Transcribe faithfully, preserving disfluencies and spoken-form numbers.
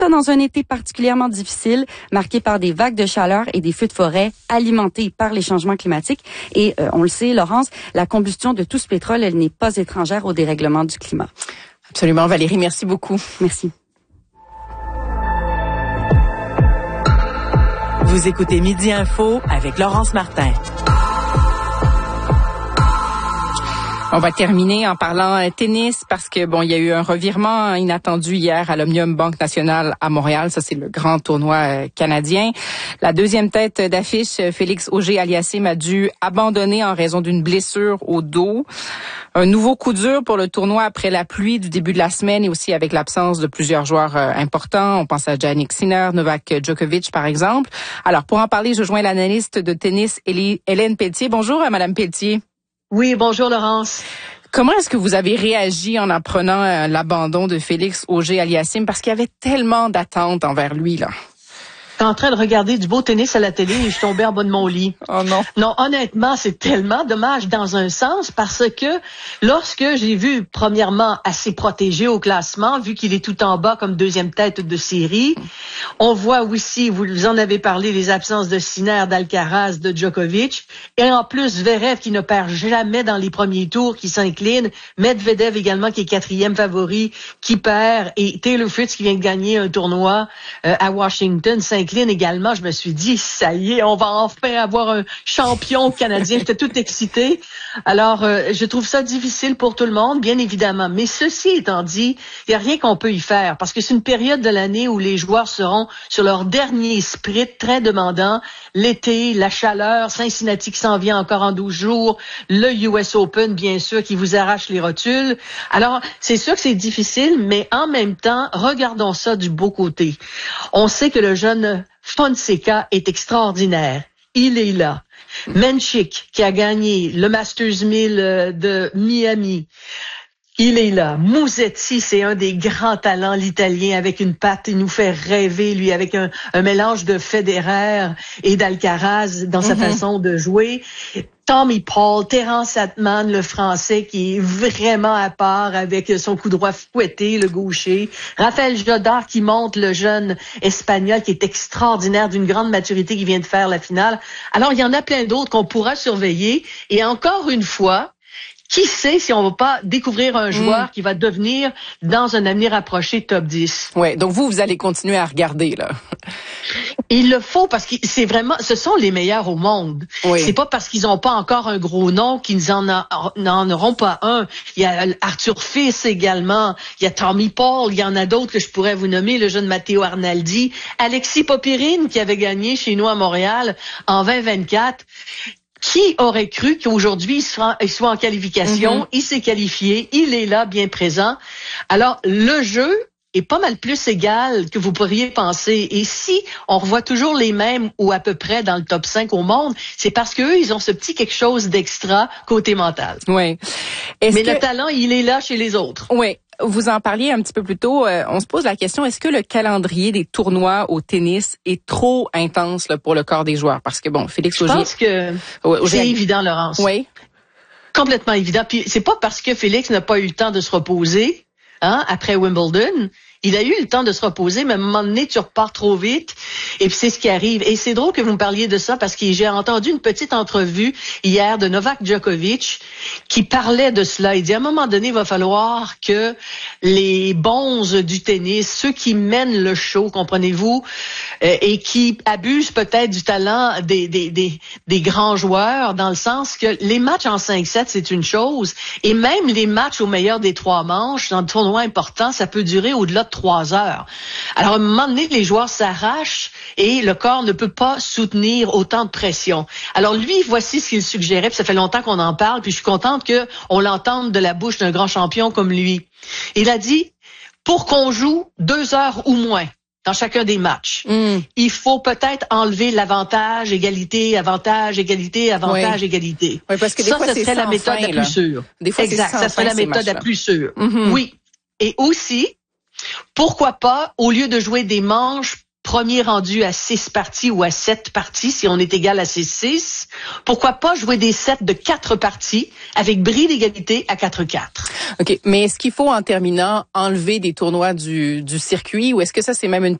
dans un été particulièrement difficile, marqué par des vagues de chaleur et des feux de forêt alimentés par les changements climatiques. Et euh, on le sait, Laurence, la combustion de tout ce pétrole, elle n'est pas étrangère au dérèglement du climat. Absolument, Valérie, merci beaucoup. Merci. Vous écoutez Midi Info avec Laurence Martin. On va terminer en parlant euh, tennis parce que bon, il y a eu un revirement inattendu hier à l'Omnium Banque Nationale à Montréal. Ça, c'est le grand tournoi euh, canadien. La deuxième tête d'affiche, Félix Auger-Aliassime, a dû abandonner en raison d'une blessure au dos. Un nouveau coup dur pour le tournoi après la pluie du début de la semaine et aussi avec l'absence de plusieurs joueurs euh, importants. On pense à Jannik Sinner, Novak Djokovic, par exemple. Alors, pour en parler, je joins l'analyste de tennis Hélène Pelletier. Bonjour, Madame Pelletier. Oui, bonjour Laurence. Comment est-ce que vous avez réagi en apprenant euh, l'abandon de Félix Auger-Aliassime? Parce qu'il y avait tellement d'attentes envers lui, là. Je suis en train de regarder du beau tennis à la télé et je suis tombée en bas de mon lit. Oh non. Non, honnêtement, c'est tellement dommage dans un sens parce que lorsque j'ai vu, premièrement, assez protégé au classement, vu qu'il est tout en bas comme deuxième tête de série, on voit aussi, vous en avez parlé, les absences de Sinner, d'Alcaraz, de Djokovic, et en plus, Zverev qui ne perd jamais dans les premiers tours, qui s'incline, Medvedev également qui est quatrième favori, qui perd, et Taylor Fritz qui vient de gagner un tournoi euh, à Washington, s'incline également. Je me suis dit, ça y est, on va enfin avoir un champion canadien. J'étais toute excitée. Alors, euh, je trouve ça difficile pour tout le monde, bien évidemment. Mais ceci étant dit, il n'y a rien qu'on peut y faire parce que c'est une période de l'année où les joueurs seront sur leur dernier sprint très demandant. L'été, la chaleur, Cincinnati qui s'en vient encore en douze jours, le U S Open, bien sûr, qui vous arrache les rotules. Alors, c'est sûr que c'est difficile, mais en même temps, regardons ça du beau côté. On sait que le jeune Fonseca est extraordinaire. Il est là. Menchik, qui a gagné le Masters mille de Miami, il est là. Musetti, c'est un des grands talents, l'Italien, avec une patte, il nous fait rêver, lui, avec un, un mélange de Federer et d'Alcaraz dans sa mm-hmm. façon de jouer. Tommy Paul, Terence Atman, le Français, qui est vraiment à part avec son coup droit fouetté, le gaucher. Raphaël Jodard qui monte, le jeune Espagnol, qui est extraordinaire, d'une grande maturité, qui vient de faire la finale. Alors, il y en a plein d'autres qu'on pourra surveiller. Et encore une fois, qui sait si on va pas découvrir un joueur mmh. qui va devenir, dans un avenir approché, top dix. Ouais, donc vous, vous allez continuer à regarder, là. Il le faut parce que c'est vraiment, ce sont les meilleurs au monde. Oui. C'est pas parce qu'ils ont pas encore un gros nom qu'ils en n'en auront pas un. Il y a Arthur Fils également. Il y a Tommy Paul. Il y en a d'autres que je pourrais vous nommer. Le jeune Matteo Arnaldi. Alexis Popirine qui avait gagné chez nous à Montréal en vingt vingt-quatre. Qui aurait cru qu'aujourd'hui, il soit, il soit en qualification, mm-hmm. il s'est qualifié, il est là, bien présent. Alors, le jeu est pas mal plus égal que vous pourriez penser. Et si on revoit toujours les mêmes ou à peu près dans le top cinq au monde, c'est parce qu'eux, ils ont ce petit quelque chose d'extra côté mental. Oui. Est-ce Mais que... le talent, il est là chez les autres. Oui. Vous en parliez un petit peu plus tôt. Euh, on se pose la question, est-ce que le calendrier des tournois au tennis est trop intense là, pour le corps des joueurs? Parce que, bon, Félix Auger... Je pense que ouais, Auger... c'est évident, Laurence. Oui. Complètement évident. Puis c'est pas parce que Félix n'a pas eu le temps de se reposer, hein, après Wimbledon. Il a eu le temps de se reposer, mais à un moment donné, tu repars trop vite. Et puis, c'est ce qui arrive. Et c'est drôle que vous me parliez de ça parce que j'ai entendu une petite entrevue hier de Novak Djokovic qui parlait de cela. Il dit, à un moment donné, il va falloir que les bonzes du tennis, ceux qui mènent le show, comprenez-vous, euh, et qui abusent peut-être du talent des, des, des, des grands joueurs, dans le sens que les matchs en cinq sept, c'est une chose. Et même les matchs au meilleur des trois manches, dans le tournoi important, ça peut durer au-delà de trois heures. Alors, à un moment donné, les joueurs s'arrachent et le corps ne peut pas soutenir autant de pression. Alors, lui, voici ce qu'il suggérait, puis ça fait longtemps qu'on en parle, puis je suis contente qu'on l'entende de la bouche d'un grand champion comme lui. Il a dit, pour qu'on joue deux heures ou moins dans chacun des matchs, mm. il faut peut-être enlever l'avantage, égalité, avantage, égalité, avantage, oui. égalité. Oui, parce que des ça, fois, ça c'est serait la méthode fin, la plus sûre. Des fois, exact, ça serait la méthode la plus sûre. Mm-hmm. Oui. Et aussi, pourquoi pas, au lieu de jouer des manches premier rendu à six parties ou à sept parties, si on est égal à six six. Pourquoi pas jouer des sets de quatre parties avec bris d'égalité à quatre quatre? OK. Mais est-ce qu'il faut, en terminant, enlever des tournois du, du circuit ou est-ce que ça, c'est même une